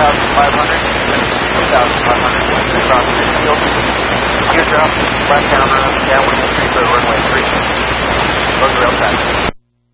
1500, 1500, across midfield. Teardrop, left down, downwind entry for runway 3. Those are outside.